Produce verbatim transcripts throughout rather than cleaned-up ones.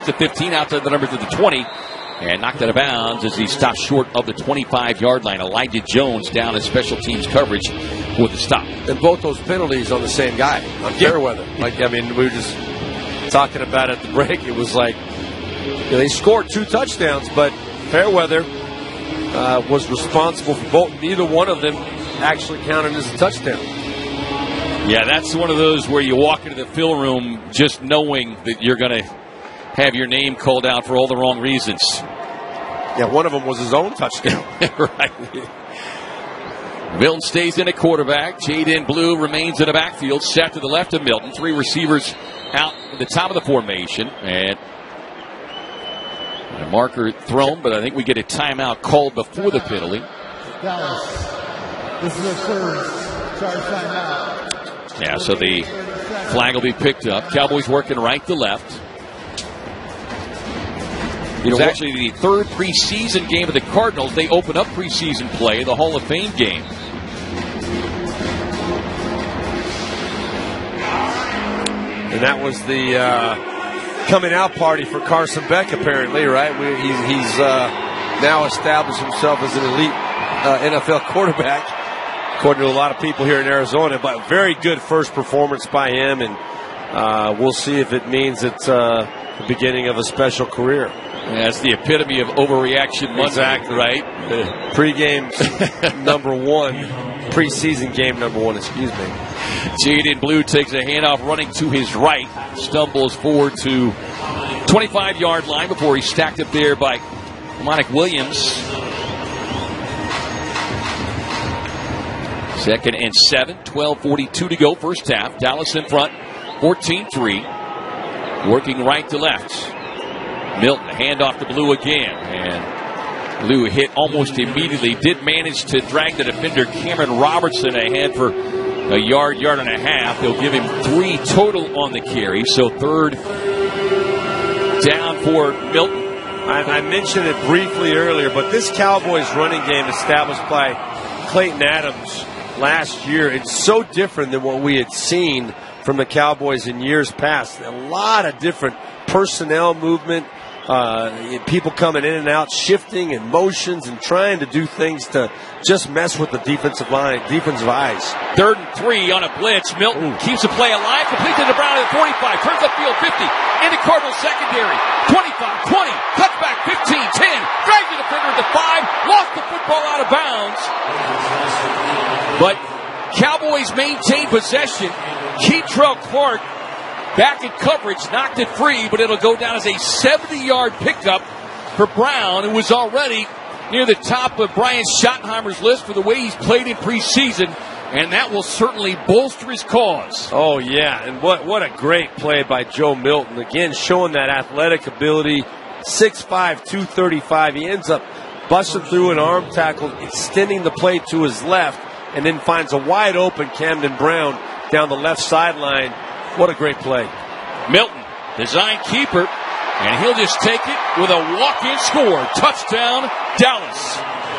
The fifteen out to the number to the twenty. And knocked out of bounds as he stopped short of the twenty-five-yard line. Elijah Jones down in special teams coverage with the stop. And both those penalties on the same guy, on Fairweather. Like, I mean, we were just talking about it at the break. It was like, you know, they scored two touchdowns, but Fairweather uh, was responsible for both. Neither one of them actually counted as a touchdown. Yeah, that's one of those where you walk into the film room just knowing that you're going to have your name called out for all the wrong reasons. Yeah, one of them was his own touchdown. Right. Milton stays in at quarterback. Jaden Blue remains in the backfield, set to the left of Milton. Three receivers out at the top of the formation. And a marker thrown, but I think we get a timeout called before the penalty. Dallas. This is a third charge timeout. Yeah, so the flag will be picked up. Cowboys working right to left. It was actually the third preseason game of the Cardinals. They open up preseason play, the Hall of Fame game. And that was the uh, coming out party for Carson Beck, apparently, right? We, he's he's uh, now established himself as an elite uh, N F L quarterback, according to a lot of people here in Arizona. But very good first performance by him, and uh, we'll see if it means it's uh, the beginning of a special career. That's the epitome of overreaction Monday, exactly. Right? Pre-game number one. Preseason game number one, excuse me. Jaden Blue takes a handoff running to his right. Stumbles forward to twenty-five-yard line before he's stacked up there by Monic Williams. Second and seven. twelve forty-two to go. First half. Dallas in front. fourteen three. Working right to left. Milton, handoff to Blue again, and Blue hit almost immediately. Did manage to drag the defender Cameron Robertson ahead for a yard, yard and a half. They'll give him three total on the carry, so third down for Milton. I, I mentioned it briefly earlier, but this Cowboys running game established by Clayton Adams last year, it's so different than what we had seen from the Cowboys in years past. A lot of different personnel movement. Uh, people coming in and out, shifting and motions and trying to do things to just mess with the defensive line, defensive eyes. Third and three on a blitz. Milton Ooh. keeps the play alive, completes to Brown at forty-five, turns upfield fifty, into Cardinals secondary, twenty-five, twenty, cuts back fifteen, ten, drags the defender at the five, lost the football out of bounds. But Cowboys maintain possession. Keitrell Clark back in coverage, knocked it free, but it'll go down as a seventy-yard pickup for Brown, who was already near the top of Brian Schottenheimer's list for the way he's played in preseason, and that will certainly bolster his cause. Oh, yeah, and what what a great play by Joe Milton. Again, showing that athletic ability, six five, two thirty-five. He ends up busting through an arm tackle, extending the play to his left, and then finds a wide-open Camden Brown down the left sideline. What a great play. Milton, design keeper, and he'll just take it with a walk-in score. Touchdown, Dallas.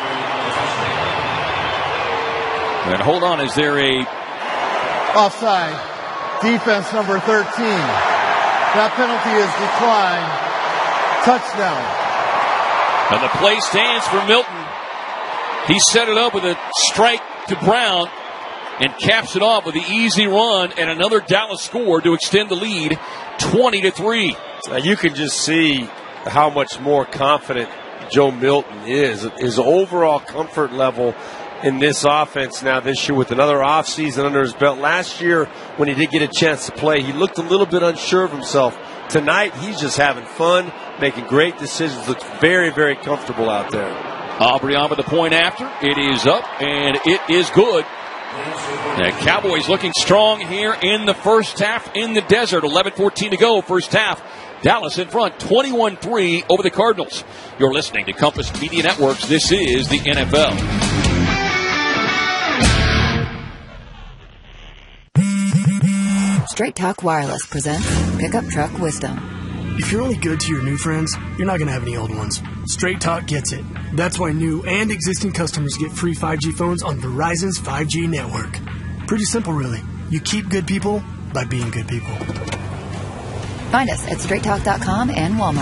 And hold on, is there a... Offside. Defense number thirteen. That penalty is declined. Touchdown. And the play stands for Milton. He set it up with a strike to Brown and caps it off with the easy run and another Dallas score to extend the lead twenty to three. Now you can just see how much more confident Joe Milton is. His overall comfort level in this offense now this year with another offseason under his belt. Last year when he did get a chance to play, he looked a little bit unsure of himself. Tonight he's just having fun, making great decisions, looks very, very comfortable out there. Aubrey on with the point after. It is up and it is good. The Cowboys looking strong here in the first half in the desert. eleven fourteen to go, first half. Dallas in front, twenty-one three over the Cardinals. You're listening to Compass Media Networks. This is the N F L. Straight Talk Wireless presents Pickup Truck Wisdom. If you're only good to your new friends, you're not going to have any old ones. Straight Talk gets it. That's why new and existing customers get free five G phones on Verizon's five G network. Pretty simple, really. You keep good people by being good people. Find us at straight talk dot com and Walmart.